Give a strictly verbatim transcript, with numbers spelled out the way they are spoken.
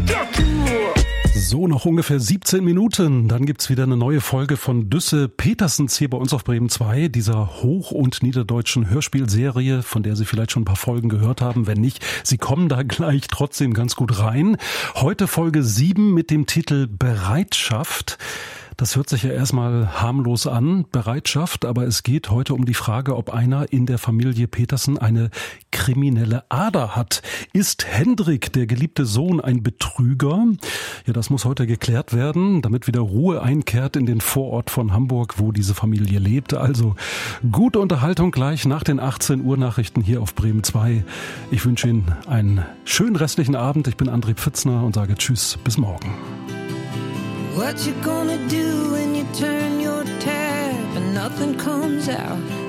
So, noch ungefähr siebzehn Minuten, dann gibt's wieder eine neue Folge von Düsse Petersens hier bei uns auf Bremen zwei, dieser hoch- und niederdeutschen Hörspielserie, von der Sie vielleicht schon ein paar Folgen gehört haben. Wenn nicht, Sie kommen da gleich trotzdem ganz gut rein. Heute Folge sieben mit dem Titel Bereitschaft. Das hört sich ja erstmal harmlos an, Bereitschaft, aber es geht heute um die Frage, ob einer in der Familie Petersen eine kriminelle Ader hat. Ist Hendrik, der geliebte Sohn, ein Betrüger? Ja, das muss heute geklärt werden, damit wieder Ruhe einkehrt in den Vorort von Hamburg, wo diese Familie lebt. Also gute Unterhaltung gleich nach den achtzehn Uhr Nachrichten hier auf Bremen zwei. Ich wünsche Ihnen einen schönen restlichen Abend. Ich bin André Pfitzner und sage Tschüss, bis morgen. What you gonna do when you turn your tap and nothing comes out?